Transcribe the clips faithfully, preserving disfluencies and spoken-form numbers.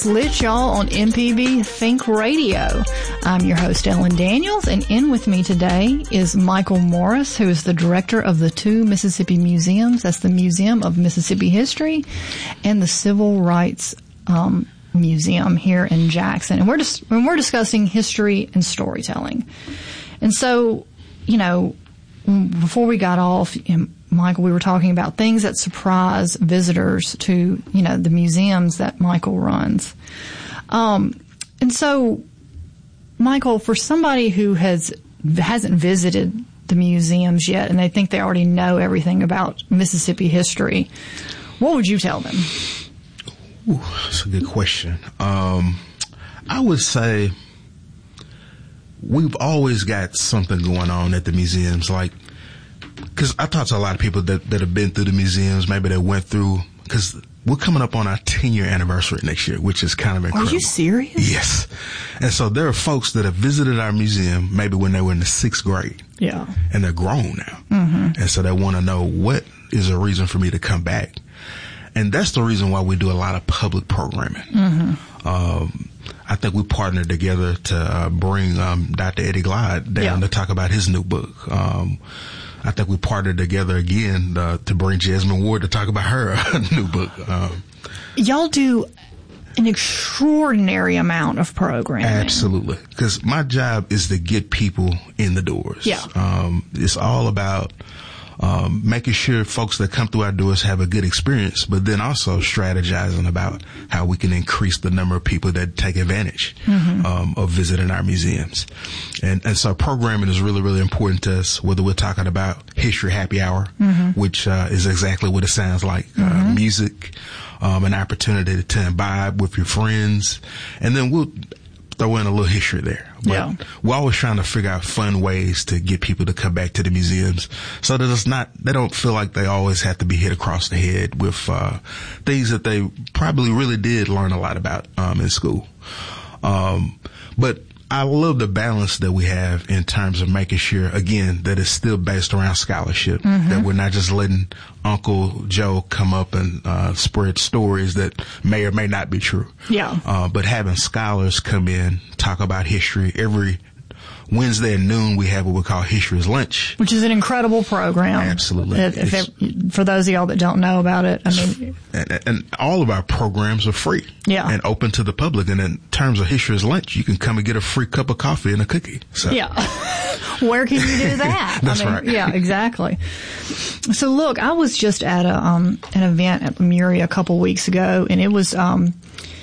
Lit, y'all, on M P B Think Radio. I'm your host, Ellen Daniels, and in with me today is Michael Morris, who is the director of the two Mississippi museums. That's the Museum of Mississippi History and the Civil Rights um, Museum here in Jackson. And we're just when we're discussing history and storytelling. And so, you know, before we got off, you know, Michael, we were talking about things that surprise visitors to, you know, the museums that Michael runs. Um, and so, Michael, for somebody who has, hasn't visited the museums yet and they think they already know everything about Mississippi history, what would you tell them? Ooh, that's a good question. Um, I would say we've always got something going on at the museums, like, because I talk to a lot of people that, that have been through the museums, maybe they went through, because we're coming up on our ten-year anniversary next year, which is kind of incredible. Are you serious? Yes. And so there are folks that have visited our museum maybe when they were in the sixth grade. Yeah. And they're grown now. Mm-hmm. And so they want to know, what is a reason for me to come back? And that's the reason why we do a lot of public programming. Mm-hmm. Um, I think we partnered together to uh, bring um, Doctor Eddie Glide down yeah. to talk about his new book. Um, I think we partnered together again uh, to bring Jasmine Ward to talk about her new book. Um, Y'all do an extraordinary amount of programming. Absolutely. Because my job is to get people in the doors. Yeah. Um, it's all about um, making sure folks that come through our doors have a good experience, but then also strategizing about how we can increase the number of people that take advantage mm-hmm. um, of visiting our museums. And, and so programming is really, really important to us, whether we're talking about History Happy Hour, mm-hmm. which uh, is exactly what it sounds like, mm-hmm. uh, music, um, an opportunity to imbibe with your friends, and then we'll throw in a little history there. But yeah. we're always trying to figure out fun ways to get people to come back to the museums so that it's not, they don't feel like they always have to be hit across the head with uh things that they probably really did learn a lot about um in school. Um but I love the balance that we have in terms of making sure, again, that it's still based around scholarship, mm-hmm. that we're not just letting Uncle Joe come up and uh spread stories that may or may not be true. Yeah. Uh, but having scholars come in, talk about history. Every Wednesday at noon, we have what we call History's Lunch. Which is an incredible program. Absolutely. If, if it, for those of y'all that don't know about it, I mean. And, and all of our programs are free. Yeah. And open to the public. And in terms of History's Lunch, you can come and get a free cup of coffee and a cookie. So. Yeah. Where can you do that? That's I mean, right. Yeah, exactly. So look, I was just at a, um, an event at Lemuria a couple weeks ago, and it was, um,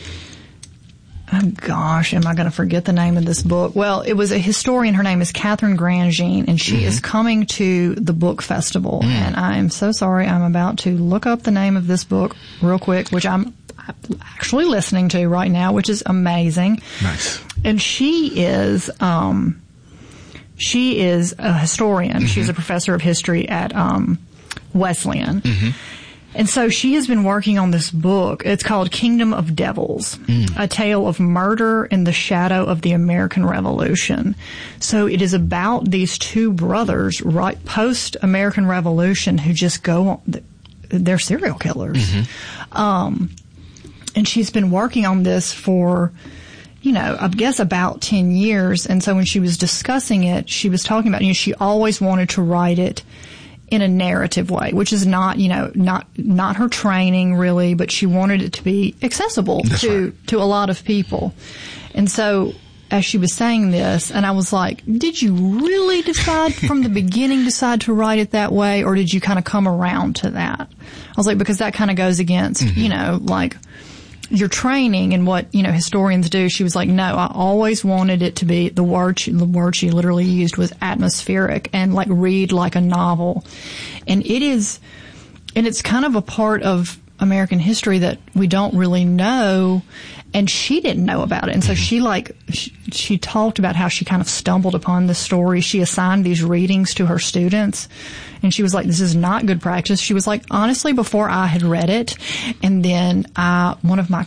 oh gosh, am I going to forget the name of this book? Well, it was a historian. Her name is Catherine Grandjean, and she mm-hmm. is coming to the book festival. Mm. And I'm so sorry. I'm about to look up the name of this book real quick, which I'm actually listening to right now, which is amazing. Nice. And she is, um, she is a historian. Mm-hmm. She's a professor of history at, um, Wesleyan. Mm-hmm. And so she has been working on this book. It's called Kingdom of Devils, mm. a tale of murder in the shadow of the American Revolution. So it is about these two brothers right post-American Revolution who just go on, they're serial killers. Mm-hmm. Um, and she's been working on this for, you know, I guess about ten years. And so when she was discussing it, she was talking about, you know, she always wanted to write it in a narrative way, which is not, you know, not, not her training really, but she wanted it to be accessible That's to, right. to a lot of people. And so as she was saying this, and I was like, did you really decide from the beginning, decide to write it that way? Or did you kind of come around to that? I was like, because that kind of goes against, mm-hmm. you know, like your training and what, you know, historians do. She was like, no, I always wanted it to be, the word she, the word she literally used was atmospheric and like read like a novel. And it is, and it's kind of a part of American history that we don't really know. And she didn't know about it. And so she like, she, she talked about how she kind of stumbled upon this story. She assigned these readings to her students. And she was like, this is not good practice. She was like, honestly, before I had read it, and then I, one of my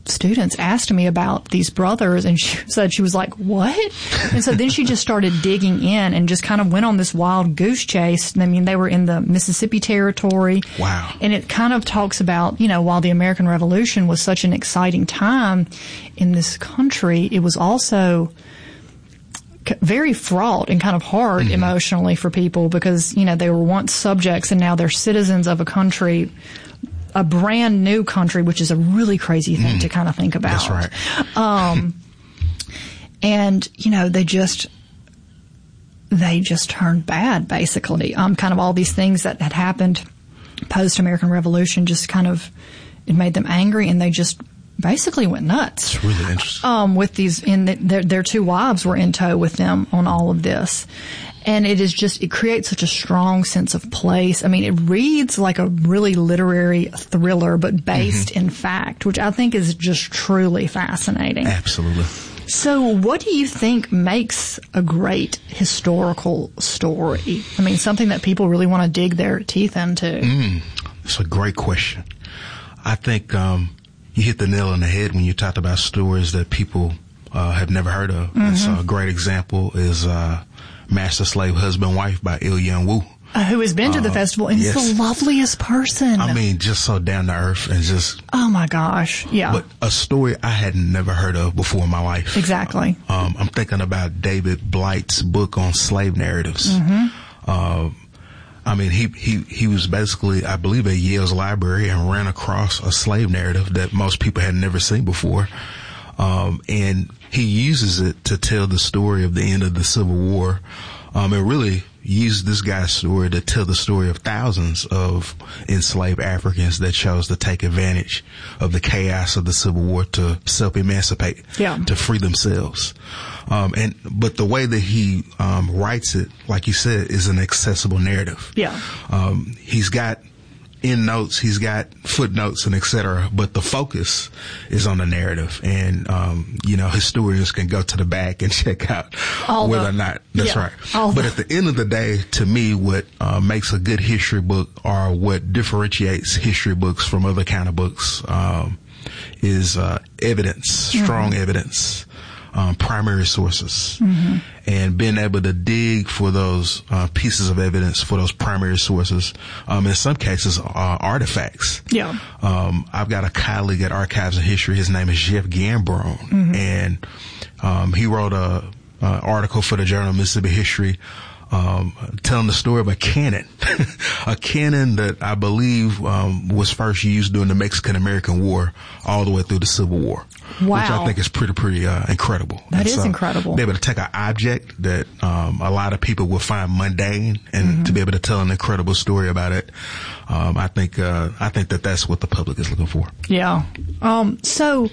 students asked me about these brothers, and she said, she was like, what? And so then she just started digging in and just kind of went on this wild goose chase. I mean, they were in the Mississippi Territory. Wow. And it kind of talks about, you know, while the American Revolution was such an exciting time in this country, it was also very fraught and kind of hard mm-hmm. emotionally for people because, you know, they were once subjects and now they're citizens of a country, a brand new country, which is a really crazy thing mm. to kind of think about. That's right. Um, and, you know, they just, they just turned bad, basically. Um, kind of all these things that had happened post-American Revolution just kind of, it made them angry, and they just basically went nuts. It's really interesting. Um, with these, and the, their, their two wives were in tow with them on all of this. And it is just, it creates such a strong sense of place. I mean, it reads like a really literary thriller, but based mm-hmm. in fact, which I think is just truly fascinating. Absolutely. So what do you think makes a great historical story? I mean, something that people really want to dig their teeth into. Mm, it's a great question. I think um, you hit the nail on the head when you talked about stories that people uh, have never heard of. Mm-hmm. And so a great example is uh, Master Slave Husband Wife by Il Yuen Woo. Uh, who has been to the uh, festival and yes. is the loveliest person. I mean, just so down to earth and just... Oh, my gosh. Yeah. But a story I had never heard of before in my life. Exactly. Um, I'm thinking about David Blight's book on slave narratives. Mm-hmm. Uh, I mean, he, he, he was basically, I believe, at Yale's library and ran across a slave narrative that most people had never seen before. Um, and he uses it to tell the story of the end of the Civil War. Um, and really used this guy's story to tell the story of thousands of enslaved Africans that chose to take advantage of the chaos of the Civil War to self-emancipate, yeah. to free themselves. Um, and, but the way that he, um, writes it, like you said, is an accessible narrative. Yeah. Um, he's got end notes, he's got footnotes and et cetera, but the focus is on the narrative. And, um, you know, historians can go to the back and check out all whether the, or not that's yeah, right. But the, at the end of the day, to me, what uh, makes a good history book, or what differentiates history books from other kind of books, um, is uh, evidence, strong mm-hmm. evidence. Um, primary sources, mm-hmm. and being able to dig for those uh, pieces of evidence, for those primary sources. Um, in some cases, uh, artifacts. Yeah. Um, I've got a colleague at Archives and History. His name is Jeff Gambrone, mm-hmm. and um, he wrote a, a article for the Journal of Mississippi History. Um, telling the story of a cannon, a cannon that I believe um, was first used during the Mexican-American War all the way through the Civil War. Wow. Which I think is pretty, pretty uh, incredible. That and is so incredible. Be able to take an object that um, a lot of people will find mundane, and mm-hmm. to be able to tell an incredible story about it, um, I think uh, I think that that's what the public is looking for. Yeah. Um, so.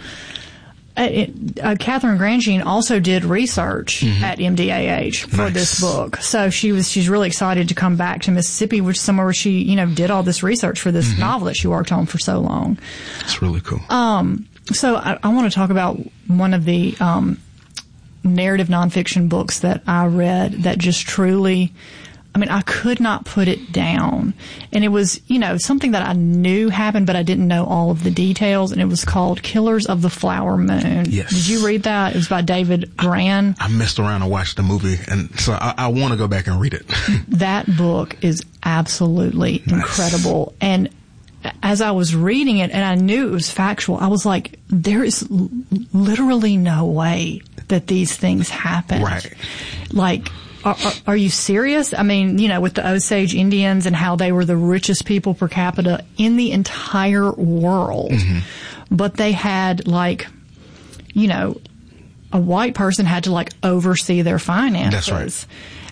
Uh, it, uh, Catherine Grandjean also did research mm-hmm. at M D A H for nice. this book. So she was, she's really excited to come back to Mississippi, which is somewhere where she, you know, did all this research for this mm-hmm. novel that she worked on for so long. It's really cool. Um, so I, I want to talk about one of the, um, narrative nonfiction books that I read that just truly, I mean, I could not put it down. And it was, you know, something that I knew happened, but I didn't know all of the details. And it was called Killers of the Flower Moon. Yes. Did you read that? It was by David Grann. I, I messed around and watched the movie, and so I, I want to go back and read it. That book is absolutely nice. Incredible. And as I was reading it, and I knew it was factual, I was like, there is l- literally no way that these things happen. Right. Like, Are, are, are you serious? I mean, you know, with the Osage Indians and how they were the richest people per capita in the entire world. Mm-hmm. But they had, like, you know, a white person had to, like, oversee their finances. That's right.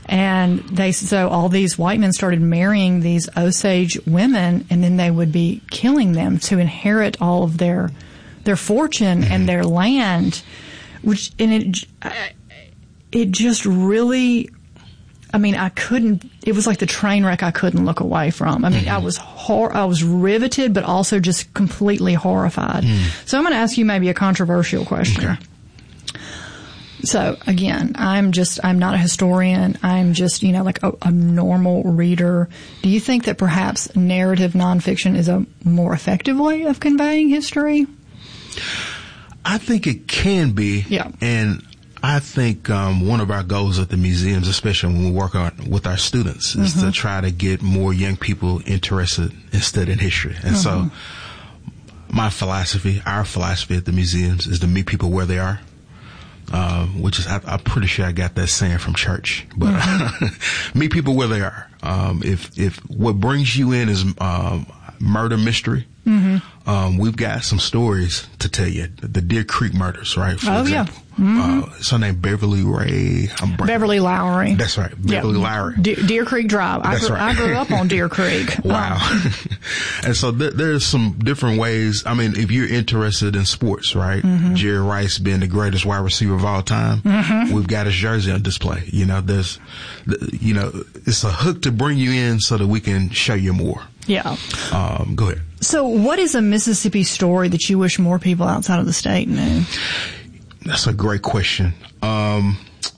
And they, so all these white men started marrying these Osage women, and then they would be killing them to inherit all of their, their fortune mm-hmm. and their land, which, and it, it just really, I mean, I couldn't, it was like the train wreck I couldn't look away from. I mean, mm-hmm. I was hor- I was riveted, but also just completely horrified. Mm. So I'm going to ask you maybe a controversial question. Okay. So again, I'm just, I'm not a historian. I'm just, you know, like a, a normal reader. Do you think that perhaps narrative nonfiction is a more effective way of conveying history? I think it can be. Yeah. And I think um, one of our goals at the museums, especially when we work on with our students, is mm-hmm. to try to get more young people interested in studying history. And mm-hmm. so my philosophy, our philosophy at the museums, is to meet people where they are. Um, which is, I, I'm pretty sure I got that saying from church, but mm-hmm. meet people where they are. Um, if, if what brings you in is, um, murder mystery, mm-hmm. um, we've got some stories to tell you. The Deer Creek murders, right? For oh, example. yeah. Mm-hmm. Uh, it's her name Beverly Ray. I'm Beverly Lowry. That's right. Beverly yep. Lowry. De- Deer Creek Drive. I, That's grew, right. I grew up on Deer Creek. Wow. Um, and so th- there's some different ways. I mean, if you're interested in sports, right? Mm-hmm. Jerry Rice being the greatest wide receiver of all time. Mm-hmm. We've got his jersey on display. You know, there's, you know, it's a hook to bring you in so that we can show you more. Yeah. Um, go ahead. So what is a Mississippi story that you wish more people outside of the state knew? That's a great question. Um,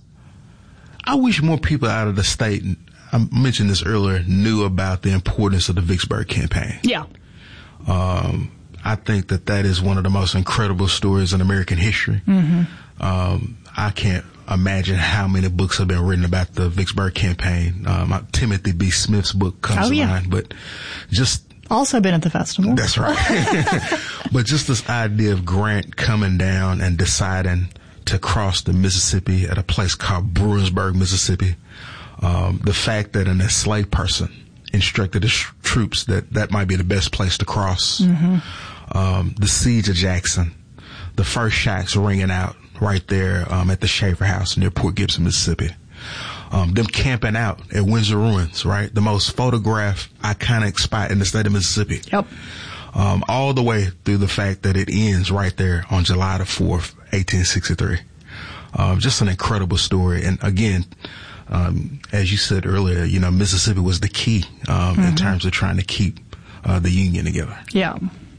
I wish more people out of the state, I mentioned this earlier, knew about the importance of the Vicksburg campaign. Yeah. Um, I think that that is one of the most incredible stories in American history. Mm-hmm. Um, I can't imagine how many books have been written about the Vicksburg campaign. Um, Timothy B. Smith's book comes oh, to yeah. mind, but just also been at the festival. That's right. But just this idea of Grant coming down and deciding to cross the Mississippi at a place called Bruinsburg, Mississippi. Um, the fact that an enslaved person instructed his troops that that might be the best place to cross. Mm-hmm. Um, the siege of Jackson, the first shots ringing out right there um, at the Schaefer House near Port Gibson, Mississippi. Um, them camping out at Windsor Ruins, right? The most photographed, iconic spot in the state of Mississippi. Yep. Um, all the way through the fact that it ends right there on July the fourth, eighteen sixty-three. Um, just an incredible story. And again, um, as you said earlier, you know, Mississippi was the key, um, mm-hmm. in terms of trying to keep, uh, the Union together. Yeah.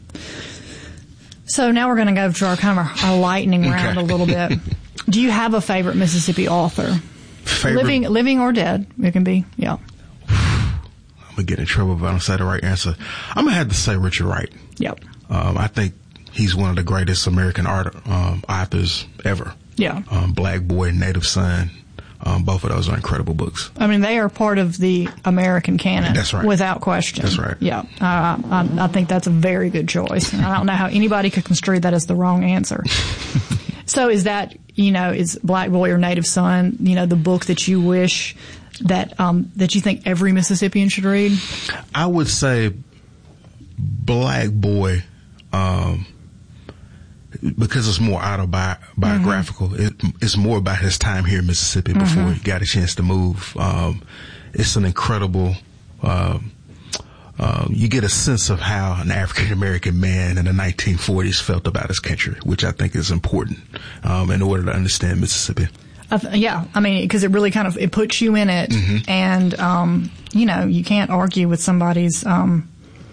So now we're going to go to our kind of our, our lightning round okay. a little bit. Do you have a favorite Mississippi author? Favorite? Living, living or dead. It can be, yeah. I'm going to get in trouble if I don't say the right answer. I'm going to have to say Richard Wright. Yep. Um, I think he's one of the greatest American art, um, authors ever. Yeah. Um, Black Boy, Native Son. Um, both of those are incredible books. I mean, they are part of the American canon. That's right. Without question. That's right. Yeah. Uh, I, I think that's a very good choice. I don't know how anybody could construe that as the wrong answer. So is that, you know, is Black Boy or Native Son, you know, the book that you wish that, um, that you think every Mississippian should read? I would say Black Boy, um, because it's more autobiographical. Mm-hmm. It, it's more about his time here in Mississippi before mm-hmm. he got a chance to move. Um, it's an incredible, um, uh, you get a sense of how an African American man in the nineteen forties felt about his country, which I think is important, um, in order to understand Mississippi. Uh, yeah. I mean, because it really kind of, it puts you in it. Mm-hmm. And, um, you know, you can't argue with somebody's, um,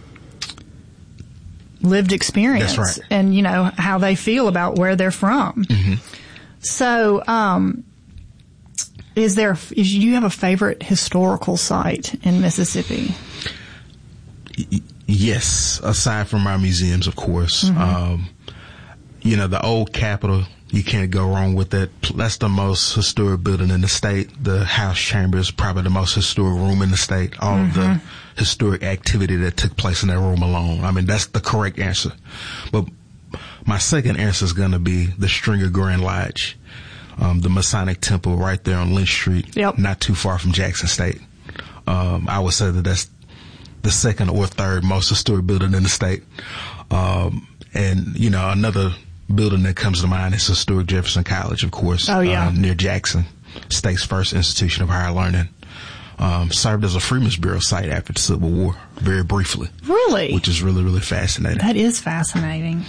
lived experience. That's right. And, you know, how they feel about where they're from. Mm-hmm. So, um, is there, is, do you have a favorite historical site in Mississippi? Y- yes. Aside from our museums, of course. Mm-hmm. Um, you know, the old Capitol, you can't go wrong with that. That's the most historic building in the state. The House Chamber is probably the most historic room in the state. All mm-hmm. of the historic activity that took place in that room alone. I mean, that's the correct answer. But my second answer is going to be the Stringer Grand Lodge, um, the Masonic Temple right there on Lynch Street, yep. not too far from Jackson State. Um, I would say that that's the second or third most historic building in the state. Um, and, you know, another building that comes to mind is historic Jefferson College, of course. Oh, yeah. Um, near Jackson, state's first institution of higher learning. Um, served as a Freedmen's Bureau site after the Civil War, very briefly. Really? Which is really, really fascinating. That is fascinating.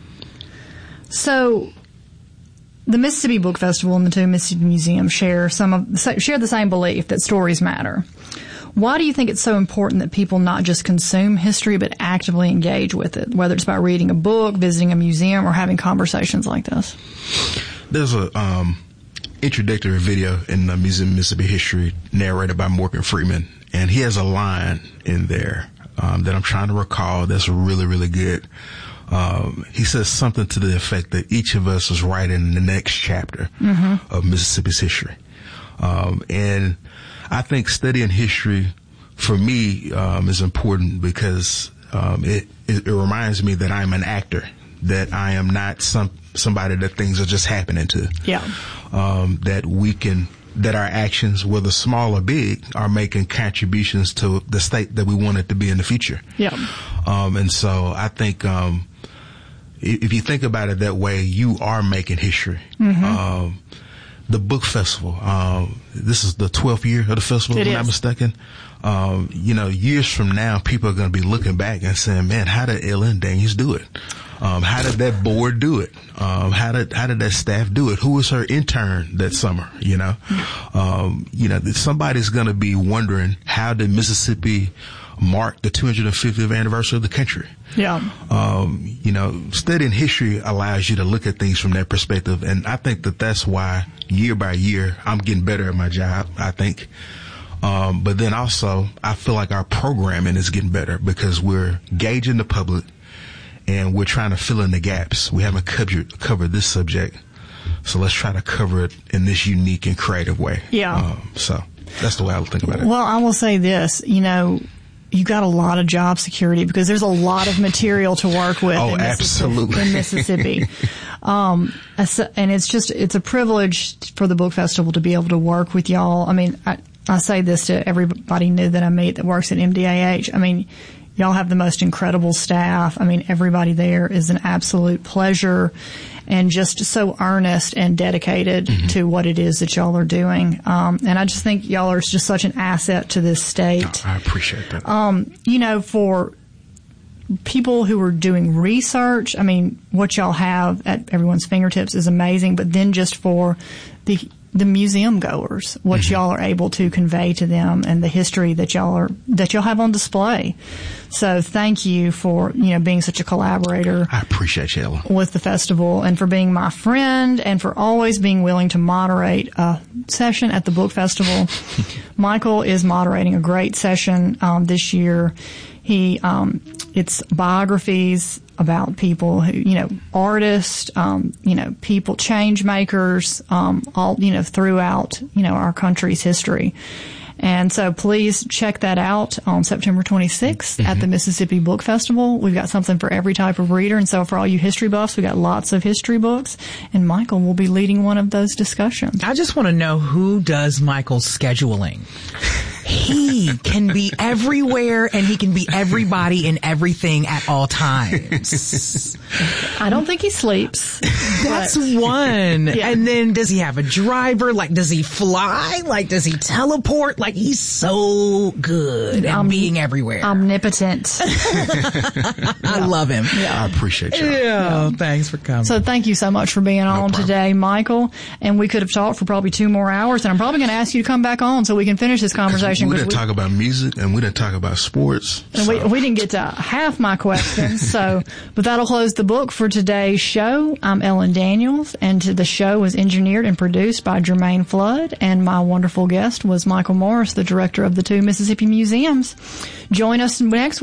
So, the Mississippi Book Festival and the two Mississippi Museums share some of share the same belief that stories matter. Why do you think it's so important that people not just consume history, but actively engage with it, whether it's by reading a book, visiting a museum, or having conversations like this? There's a um, introductory video in the Museum of Mississippi History narrated by Morgan Freeman, and he has a line in there um, that I'm trying to recall that's really, really good. Um, he says something to the effect that each of us is writing the next chapter mm-hmm. of Mississippi's history. Um, and I think studying history for me, um, is important because, um, it, it, it reminds me that I'm an actor, that I am not some, somebody that things are just happening to. Yeah. Um, that we can, that our actions, whether small or big, are making contributions to the state that we want it to be in the future. Yeah. Um, and so I think, um, if you think about it that way, you are making history. Mm-hmm. Um, the book festival, um, this is the twelfth year of the festival, if I'm not mistaken. Um, you know, years from now, people are going to be looking back and saying, man, how did Ellen Daniels do it? Um, how did that board do it? Um, how did, how did that staff do it? Who was her intern that summer? You know, um, you know, somebody's going to be wondering, how did Mississippi mark the two hundred fiftieth anniversary of the country? Yeah. Um, you know, studying history allows you to look at things from that perspective. And I think that that's why year by year, I'm getting better at my job, I think. Um, but then also, I feel like our programming is getting better because we're gauging the public and we're trying to fill in the gaps. We haven't covered, covered this subject, so let's try to cover it in this unique and creative way. Yeah. Um, so that's the way I would think about it. Well, I will say this, you know, you got a lot of job security because there's a lot of material to work with. Oh, in absolutely. In Mississippi. um, and it's just, it's a privilege for the book festival to be able to work with y'all. I mean, I, I say this to everybody new that I meet that works at M D A H. I mean, y'all have the most incredible staff. I mean, everybody there is an absolute pleasure and just so earnest and dedicated mm-hmm. to what it is that y'all are doing. Um, and I just think y'all are just such an asset to this state. Oh, I appreciate that. Um, you know, for people who are doing research, I mean, what y'all have at everyone's fingertips is amazing, but then just for the the museum goers, what mm-hmm. y'all are able to convey to them and the history that y'all are, that y'all have on display. So thank you for, you know, being such a collaborator. I appreciate you, Ella. With the festival and for being my friend and for always being willing to moderate a session at the book festival. Michael is moderating a great session, um, this year. He, um, it's biographies about people who, you know, artists, um, you know, people, change makers, um, all, you know, throughout, you know, our country's history. And so please check that out on September twenty-sixth mm-hmm. at the Mississippi Book Festival. We've got something for every type of reader. And so for all you history buffs, we've got lots of history books. And Michael will be leading one of those discussions. I just want to know who does Michael's scheduling. He can be everywhere and he can be everybody and everything at all times. I don't think he sleeps. That's one. Yeah. And then does he have a driver? Like, does he fly? Like, does he teleport? Like, he's so good at um, being everywhere. Omnipotent. I yeah. love him. Yeah. I appreciate you. Yeah. yeah. Thanks for coming. So thank you so much for being no on problem. today, Michael. And we could have talked for probably two more hours. And I'm probably going to ask you to come back on so we can finish this conversation. We didn't we, talk about music and we didn't talk about sports. And so. we, we didn't get to half my questions. So, but that'll close the book for today's show. I'm Ellen Daniels, and the show was engineered and produced by Jermaine Flood. And my wonderful guest was Michael Morris, the director of the two Mississippi Museums. Join us next week.